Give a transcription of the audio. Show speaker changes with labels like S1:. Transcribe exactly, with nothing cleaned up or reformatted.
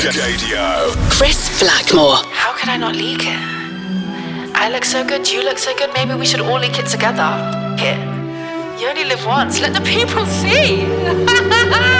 S1: Radio. Chris Blackmore.
S2: How could I not leak it? I look so good, you look so good, maybe we should all leak it together. Here. You only live once, let the people see!